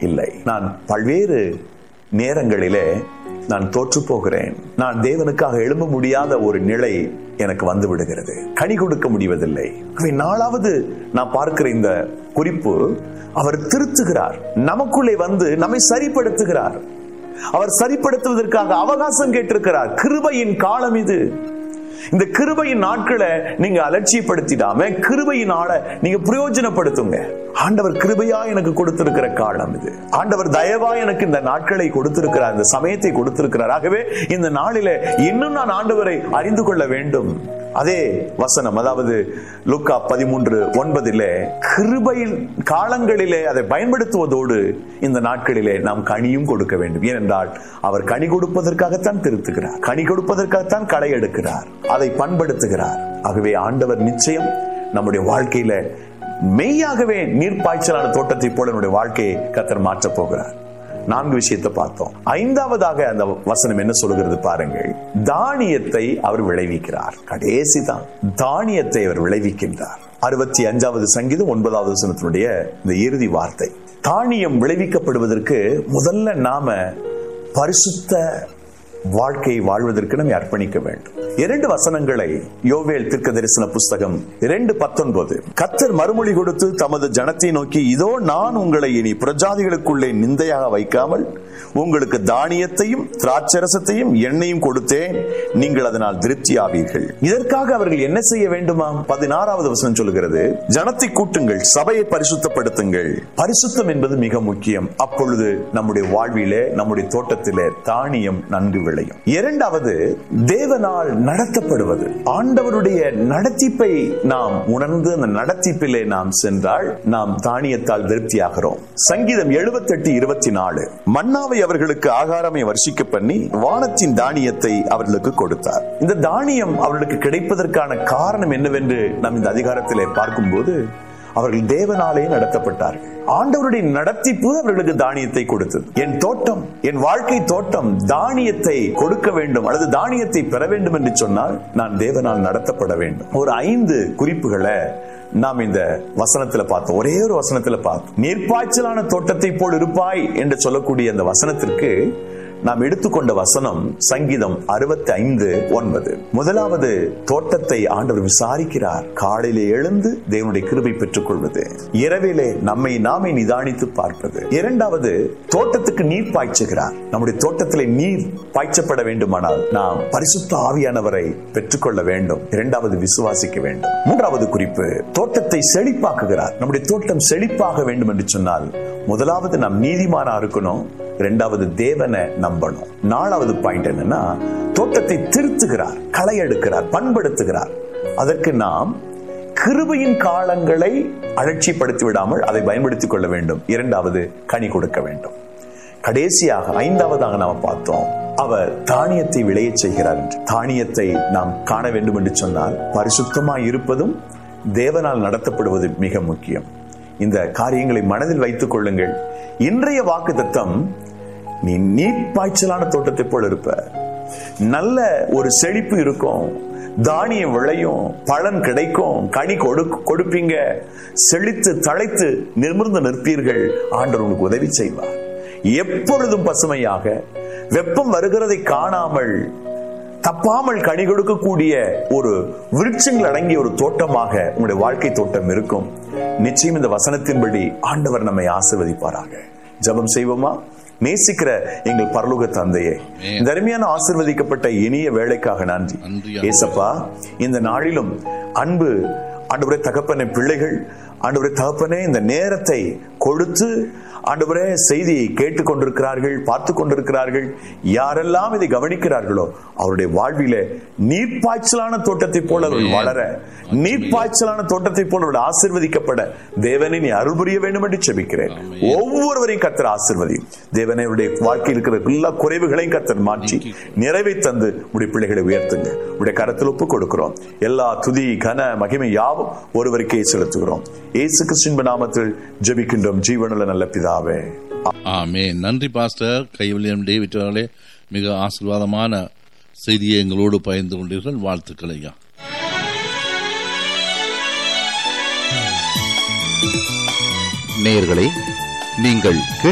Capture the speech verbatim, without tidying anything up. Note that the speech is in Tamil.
இல்லை. நான் பல்வேறு நேரங்களிலே நான் தோற்று போகிறேன். நான் தேவனுக்காக எழும்ப முடியாத ஒரு நிலை எனக்கு வந்து விடுகிறது. கனி கொடுக்க முடிவதில்லை. நாலாவது நான் பார்க்கிற இந்த குறிப்பு, அவர் திருத்துகிறார், நமக்குள்ளே வந்து நம்மை சரிப்படுத்துகிறார். அவர் சரிப்படுத்துவதற்காக அவகாசம் கேட்டிருக்கிறார். கிருபையின் காலம் இது. இந்த கிருபையின் நாட்களை நீங்க அலட்சியப்படுத்திடாம கிருபையின் ஆளை நீங்க பிரயோஜனப்படுத்துங்க. ஆண்டவர் கிருபையா எனக்கு கொடுத்திருக்கிற காலம் இது. ஆண்டவர் தயவா எனக்கு இந்த நாட்களை கொடுத்திருக்கிறார், இந்த சமயத்தை கொடுத்திருக்கிறார். ஆகவே இந்த நாளிலே இன்னும் நான் ஆண்டவரை அறிந்து கொள்ள வேண்டும். அதே வசனம், அதாவது லூக்கா பதிமூன்று ஒன்பதிலே கிருபையின் காலங்களிலே அதை பயன்படுத்துவதோடு இந்த நாட்களிலே நாம் கனியும் கொடுக்க வேண்டும். ஏனென்றால் அவர் கனி கொடுப்பதற்காகத்தான் திருத்துகிறார், கனி கொடுப்பதற்காகத்தான் களை எடுக்கிறார், அதை பண்படுத்துகிறார். ஆகவே ஆண்டவர் நிச்சயம் நம்முடைய வாழ்க்கையில மெய்யாகவே நீர்ப்பாய்ச்சலான தோட்டத்தை போல நம்முடைய வாழ்க்கையை கர்த்தர் மாற்றப் போகிறார். நான்கு விஷயத்தை பார்த்தோம். ஐந்தாவதாக அந்த வசனம் என்ன சொல்கிறது பாருங்கள். தானியத்தை அவர் விளைவிக்கிறார். கடைசி தான் தானியத்தை அவர் விளைவிக்கின்றார். அறுபத்தி அஞ்சாவது சங்கீதம் ஒன்பதாவது வசனத்தினுடைய இந்த இறுதி வார்த்தை. தானியம் விளைவிக்கப்படுவதற்கு முதல்ல நாம பரிசுத்த வாழ்க்கை வாழ்வதற்கு நம்ம அர்ப்பணிக்க வேண்டும். இரண்டு வசனங்களை யோவேல் தீர்க்கதரிசன புஸ்தகம் இரண்டு பத்தொன்பது, கர்த்தர் மறுமொழி கொடுத்து தமது ஜனத்தை நோக்கி, இதோ நான் உங்களை இனி புறஜாதிகளுக்குள்ளே நிந்தையாக வைக்காமல் உங்களுக்கு தானியத்தையும் திராட்சரசத்தையும் எண்ணெயும் கொடுத்தேன், நீங்கள் அதனால் திருப்தி ஆவீர்கள். இதற்காக அவர்கள் என்ன செய்ய வேண்டுமாம்? பதினாறாவது வசனம் சொல்லுகிறது, ஜனத்தை கூட்டுங்கள், சபையை பரிசுத்தப்படுத்துங்கள். பரிசுத்தம் என்பது மிக முக்கியம். அப்பொழுது நம்முடைய வாழ்விலே, நம்முடைய தோட்டத்திலே தானியம் நன்கு விளையும். இரண்டாவது, தேவனால் நடத்தப்படுவது. ஆண்டவருடைய நடத்திப்பை நாம் உணர்ந்து அந்த நடத்திப்பிலே நாம் சென்றால் நாம் தானியத்தால் திருப்தியாகிறோம். சங்கீதம் எழுபத்தி எட்டு இருபத்தி நாலு, மன்னாவை அவர்களுக்கு ஆகாரமை வர்ஷிக்க பண்ணி வானத்தின் தானியத்தை அவர்களுக்கு கொடுத்தார். இந்த தானியம் அவர்களுக்கு கிடைப்பதற்கான காரணம் என்னவென்று நாம் இந்த அதிகாரத்திலே பார்க்கும்போது, அவர்கள் தேவனாலே நடத்தப்பட்டார்கள். ஆண்டவருடைய நடத்திப்பு அவர்களுக்கு தானியத்தை கொடுத்தது. என் தோட்டம், என் வாழ்க்கை தோட்டம் தானியத்தை கொடுக்க வேண்டும் அல்லது தானியத்தை பெற வேண்டும் என்று சொன்னால் நான் தேவனால் நடத்தப்பட வேண்டும். ஒரு ஐந்து குறிப்புகளை நாம் இந்த வசனத்துல பார்த்தோம். ஒரே ஒரு வசனத்துல பார்த்தோம். நீர்ப்பாய்ச்சலான தோட்டத்தை போல் இருப்பாய் என்று சொல்லக்கூடிய அந்த வசனத்திற்கு நாம் எடுத்துக்கொண்ட வசனம் சங்கீதம் அறுபத்தி ஐந்து ஒன்பது. முதலாவது, தோட்டத்தை ஆண்டவர் விசாரிக்கிறார். காலையிலே எழுந்து தேவனுடைய கிருபை பெற்றுக் கொள்வது, இரவிலே நம்மை நாமே நிதானித்து பார்ப்பது. இரண்டாவது, தோட்டத்துக்கு நீர் பாய்ச்சுகிறார். நம்முடைய தோட்டத்திலே நீர் பாய்ச்சப்பட வேண்டுமானால் நாம் பரிசுத்த ஆவியானவரை பெற்றுக்கொள்ள வேண்டும். இரண்டாவது, விசுவாசிக்க வேண்டும். மூன்றாவது குறிப்பு, தோட்டத்தை செழிப்பாக்குகிறார். நம்முடைய தோட்டம் செழிப்பாக வேண்டும் என்று சொன்னால் முதலாவது நாம் நீதிமானா இருக்கணும், இரண்டாவது தேவனை நம்பணும். நாலாவது பாயிண்ட் என்னன்னா, தோட்டத்தை திருத்துகிறார், களை எடுக்கிறார், பண்படுத்துகிறார். அதற்கு நாம் கிருபையின் காலங்களை அலட்சியப்படுத்தி விடாமல் அதை பயன்படுத்திக் கொள்ள வேண்டும். இரண்டாவது, கனி கொடுக்க வேண்டும். கடைசியாக ஐந்தாவதாக நாம் பார்த்தோம், அவர் தானியத்தை விளைய செய்கிறார் என்று. தானியத்தை நாம் காண வேண்டும் என்று சொன்னால் பரிசுத்தமாய் இருப்பதும் தேவனால் நடத்தப்படுவது மிக முக்கியம். இந்த காரியங்களை மனதில் வைத்துக் கொள்ளுங்கள். இன்றைய வாக்குத்தத்தம், நீ நீர்ப்பாய்ச்சலான தோட்டத்தை போல இருப்ப, நல்ல ஒரு செழிப்பு இருக்கும், தானியம் விளையும், பலன் கிடைக்கும், கனி கொடுப்பீங்க, செழித்து தழைத்து நிமிர்ந்து நிற்பீர்கள். ஆண்டவர் உங்களுக்கு உதவி செய்வார். எப்பொழுதும் பசுமையாக, வெப்பம் வருகிறதை காணாமல் தப்பாமல் கனி கொடுக்கக்கூடிய ஒரு விருட்சங்கள் அடங்கிய ஒரு தோட்டமாக உங்களுடைய வாழ்க்கை தோட்டம் இருக்கும். நிச்சயம் இந்த வசனத்தின்படி ஆண்டவர் நம்மை ஆசீர்வதிப்பாராக. ஜெபம் செய்வோமா? நேசிக்கிற எங்கள் பரலோக தந்தையே, இந்த அருமையான ஆசீர்வதிக்கப்பட்ட இனிய வேளைக்காக நன்றி ஏசப்பா. இந்த நாளிலும் அன்பு ஆண்டவரே தகப்பனே, பிள்ளைகள் ஆண்டவரே தகப்பனே இந்த நேரத்தை கொடுத்து ஆண்டவரே செய்தியை கேட்டுக் கொண்டிருக்கிறார்கள், பார்த்து கொண்டிருக்கிறார்கள். யாரெல்லாம் இதை கவனிக்கிறார்களோ அவருடைய வாழ்விலே நீர்ப்பாய்ச்சலான தோட்டத்தை போல அவர்கள் வளர, நீர்ப்பாய்ச்சலான தோட்டத்தை போல அவர்கள் ஆசீர்வதிக்கப்பட தேவனை நீ அருள் புரிய வேண்டும் என்று ஜெபிக்கிறேன். ஒவ்வொருவரையும் கர்த்தர் ஆசீர்வதியும். தேவனை அவருடைய வாழ்க்கையில் இருக்கிற எல்லா குறைவுகளையும் கர்த்தர் மாற்றி நிறைவை தந்து உடைய பிள்ளைகளை உயர்த்துங்க. உடைய கரத்தில் ஒப்பு கொடுக்கிறோம். எல்லா துதி கன மகிமை யாவும் ஒருவருக்கே செலுத்துகிறோம். இயேசு கிறிஸ்துவின் நாமத்தில் ஜெபிக்கின்றோம் ஜீவனுள்ள நல்ல பிதாவே, ஆமென். நன்றி பாஸ்டர் கைவில்லியம் டேவிட் அவர்களே, மிக ஆசீர்வாதமான செய்தியை எங்களோடு பகிர்ந்து கொண்டீர்கள். வாழ்த்துக்கள் ஐயா. நேயர்களே, நீங்கள்